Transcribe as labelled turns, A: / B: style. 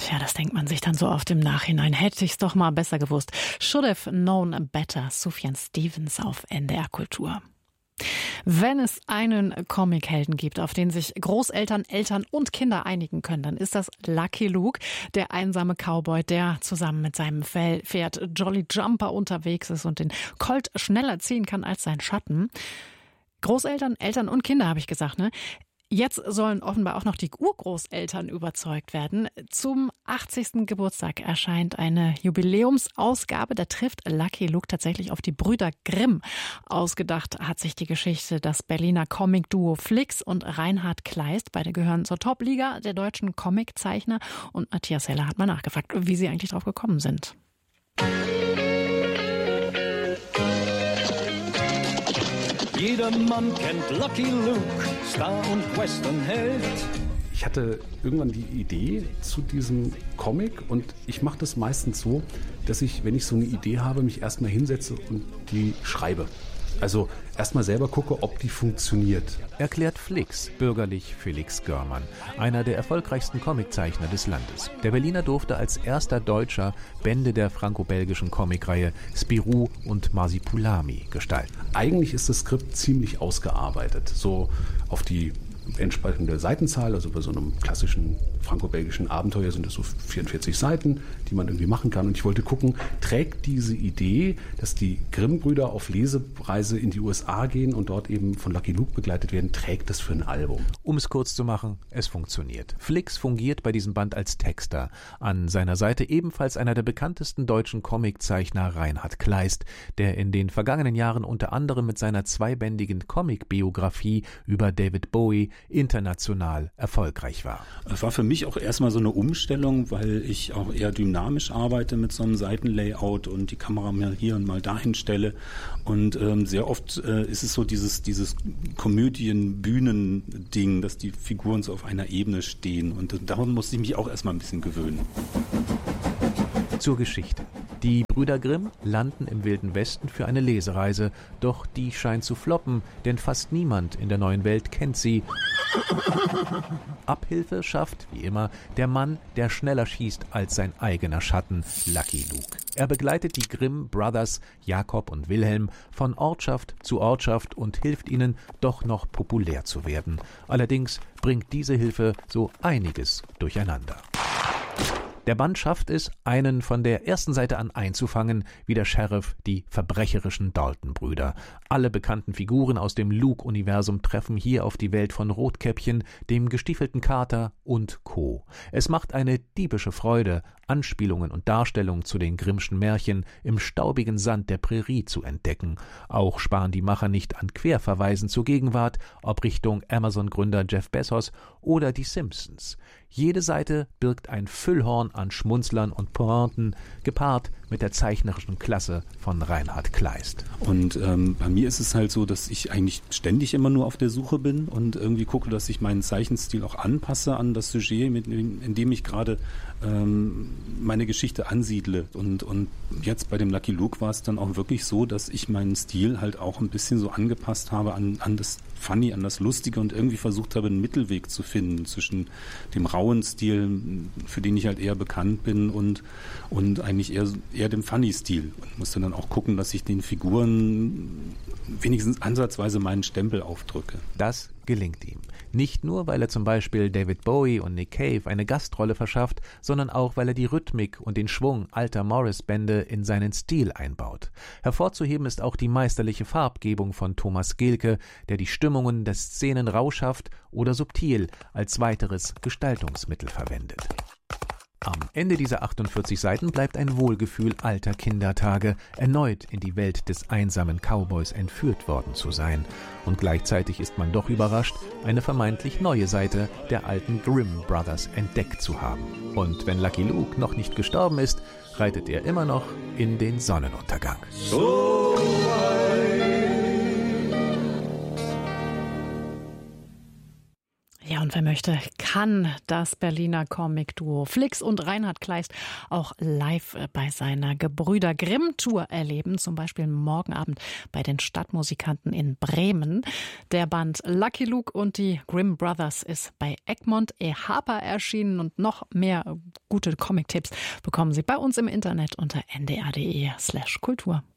A: Ja, das denkt man sich dann so oft im Nachhinein. Hätte ich's doch mal besser gewusst. Should have known better. Sufjan Stevens auf NDR Kultur. Wenn es einen Comichelden gibt, auf den sich Großeltern, Eltern und Kinder einigen können, dann ist das Lucky Luke, der einsame Cowboy, der zusammen mit seinem Pferd Jolly Jumper unterwegs ist und den Colt schneller ziehen kann als sein Schatten. Großeltern, Eltern und Kinder, habe ich gesagt, ne? Jetzt sollen offenbar auch noch die Urgroßeltern überzeugt werden. Zum 80. Geburtstag erscheint eine Jubiläumsausgabe. Da trifft Lucky Luke tatsächlich auf die Brüder Grimm. Ausgedacht hat sich die Geschichte das Berliner Comic-Duo Flix und Reinhard Kleist. Beide gehören zur Top-Liga der deutschen Comiczeichner. Und Matthias Heller hat mal nachgefragt, wie sie eigentlich drauf gekommen sind.
B: Jeder Mann kennt Lucky Luke, Star und Westernheld.
C: Ich hatte irgendwann die Idee zu diesem Comic und ich mache das meistens so, dass ich, wenn ich so eine Idee habe, mich erstmal hinsetze und die schreibe. Also erstmal selber gucke, ob die funktioniert.
D: Erklärt Flix, bürgerlich Felix Görmann, einer der erfolgreichsten Comiczeichner des Landes. Der Berliner durfte als erster Deutscher Bände der franco-belgischen Comicreihe Spirou und Marsipulami gestalten.
C: Eigentlich ist das Skript ziemlich ausgearbeitet, so auf die entsprechende Seitenzahl, also bei so einem klassischen franco-belgischen Abenteuer sind es so 44 Seiten, die man irgendwie machen kann. Und ich wollte gucken, trägt diese Idee, dass die Grimm-Brüder auf Lesereise in die USA gehen und dort eben von Lucky Luke begleitet werden, trägt das für ein Album?
D: Um es kurz zu machen, es funktioniert. Flix fungiert bei diesem Band als Texter. An seiner Seite ebenfalls einer der bekanntesten deutschen Comiczeichner Reinhard Kleist, der in den vergangenen Jahren unter anderem mit seiner zweibändigen Comic-Biografie über David Bowie international erfolgreich war.
E: Es war für mich auch erstmal so eine Umstellung, weil ich auch eher dynamisch arbeite mit so einem Seitenlayout und die Kamera mal hier und mal dahin stelle. Und sehr oft ist es so dieses Komödien-Bühnen-Ding, dass die Figuren so auf einer Ebene stehen. Und darum musste ich mich auch erstmal ein bisschen gewöhnen.
D: Zur Geschichte. Die Brüder Grimm landen im Wilden Westen für eine Lesereise, doch die scheint zu floppen, denn fast niemand in der neuen Welt kennt sie. Abhilfe schafft, wie immer, der Mann, der schneller schießt als sein eigener Schatten, Lucky Luke. Er begleitet die Grimm Brothers, Jakob und Wilhelm, von Ortschaft zu Ortschaft und hilft ihnen, doch noch populär zu werden. Allerdings bringt diese Hilfe so einiges durcheinander. Der Band schafft es, einen von der ersten Seite an einzufangen, wie der Sheriff die verbrecherischen Dalton-Brüder. Alle bekannten Figuren aus dem Luke-Universum treffen hier auf die Welt von Rotkäppchen, dem gestiefelten Kater und Co. Es macht eine diebische Freude, Anspielungen und Darstellungen zu den Grimmschen Märchen im staubigen Sand der Prärie zu entdecken. Auch sparen die Macher nicht an Querverweisen zur Gegenwart, ob Richtung Amazon-Gründer Jeff Bezos oder die Simpsons. Jede Seite birgt ein Füllhorn an Schmunzlern und Pointen, gepaart mit der zeichnerischen Klasse von Reinhard Kleist.
E: Und bei mir ist es halt so, dass ich eigentlich ständig immer nur auf der Suche bin und irgendwie gucke, dass ich meinen Zeichenstil auch anpasse an das Sujet, in dem ich gerade meine Geschichte ansiedle. Und jetzt bei dem Lucky Luke war es dann auch wirklich so, dass ich meinen Stil halt auch ein bisschen so angepasst habe an das Funny, an das Lustige und irgendwie versucht habe, einen Mittelweg zu finden zwischen dem rauen Stil, für den ich halt eher bekannt bin, und eigentlich eher dem Funny-Stil. Und musste dann auch gucken, dass ich den Figuren wenigstens ansatzweise meinen Stempel aufdrücke.
D: Das gelingt ihm. Nicht nur, weil er zum Beispiel David Bowie und Nick Cave eine Gastrolle verschafft, sondern auch, weil er die Rhythmik und den Schwung alter Morris-Bände in seinen Stil einbaut. Hervorzuheben ist auch die meisterliche Farbgebung von Thomas Gehlke, der die Stimmungen der Szenen rauschhaft oder subtil als weiteres Gestaltungsmittel verwendet. Am Ende dieser 48 Seiten bleibt ein Wohlgefühl alter Kindertage, erneut in die Welt des einsamen Cowboys entführt worden zu sein. Und gleichzeitig ist man doch überrascht, eine vermeintlich neue Seite der alten Grimm Brothers entdeckt zu haben. Und wenn Lucky Luke noch nicht gestorben ist, reitet er immer noch in den Sonnenuntergang.
B: So
A: Ja, und wer möchte, kann das Berliner Comic-Duo Flix und Reinhard Kleist auch live bei seiner Gebrüder Grimm-Tour erleben, zum Beispiel morgen Abend bei den Stadtmusikanten in Bremen. Der Band Lucky Luke und die Grimm Brothers ist bei Egmont Harper erschienen und noch mehr gute Comic-Tipps bekommen Sie bei uns im Internet unter ndr.de/Kultur.